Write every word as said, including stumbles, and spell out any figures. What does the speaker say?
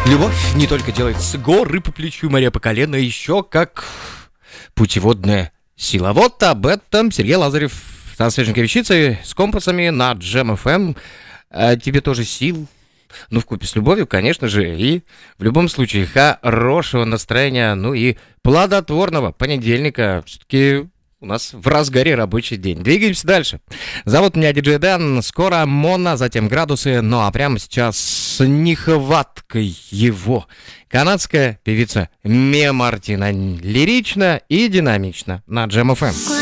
Любовь не только делает с горы по плечу, моря по колено, еще как путеводная сила. Вот об этом Сергей Лазарев со свеженькой вещицей с компасами на Джем эф эм. А тебе тоже сил, ну, вкупе с любовью, конечно же, и в любом случае хорошего настроения, ну и плодотворного понедельника. Все-таки у нас в разгаре рабочий день. Двигаемся дальше. Зовут меня диджей Дэн. Скоро Мона, затем Градусы. Ну а прямо сейчас с нехваткой его. Канадская певица Мия Мартина. Лирично и динамично на Джем эф эм.